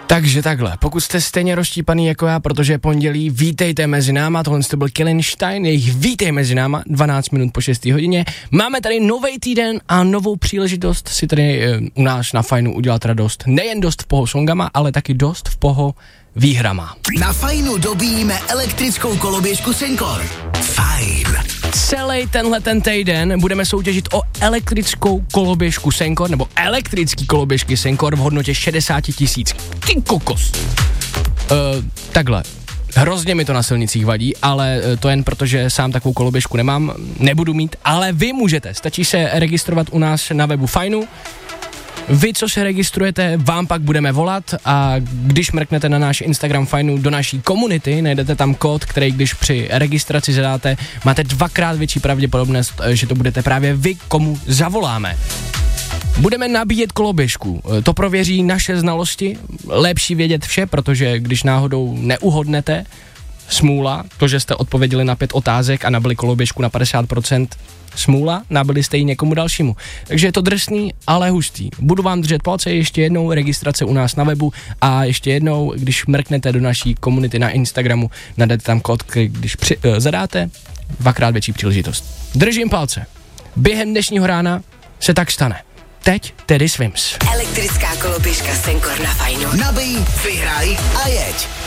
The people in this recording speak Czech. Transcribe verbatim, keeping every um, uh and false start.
Takže takhle, pokud jste stejně rozštípaný jako já, protože je pondělí, vítejte mezi náma, tohle to byl Killenstein, jejich vítej mezi náma, dvanáct minut po šesté hodině. Máme tady nový týden a novou příležitost si tady e, u nás na Fajnu udělat radost. Nejen dost v poho songama, ale taky dost v poho výhrama. Na Fajnu dobíjíme elektrickou koloběžku Senkor. Fajn. Celý tenhle ten týden budeme soutěžit o elektrickou koloběžku Senkor, nebo elektrický koloběžky Senkor v hodnotě šedesát tisíc. Ty kokos. Uh, takhle. Hrozně mi to na silnicích vadí, ale to jen proto, že sám takovou koloběžku nemám, nebudu mít, ale vy můžete. Stačí se registrovat u nás na webu Fajnu. Vy, co se registrujete, vám pak budeme volat a když mrknete na náš Instagram Fajnu do naší komunity, najdete tam kód, který když při registraci zadáte, máte dvakrát větší pravděpodobnost, že to budete právě vy, komu zavoláme. Budeme nabíjet koloběžku, to prověří naše znalosti, lepší vědět vše, protože když náhodou neuhodnete, smůla, to, že jste odpověděli na pět otázek a nabili koloběžku na padesát procent, smůla, nabili jste ji někomu dalšímu. Takže je to drsný, ale hustý. Budu vám držet palce, ještě jednou registrace u nás na webu a ještě jednou, když mrknete do naší komunity na Instagramu, nadáte tam kód, který když při, uh, zadáte, dvakrát větší příležitost. Držím palce. Během dnešního rána se tak stane. Teď tedy Swims. Elektrická koloběžka Senkor na Fajnu. Nabij, vyhraj a jeď.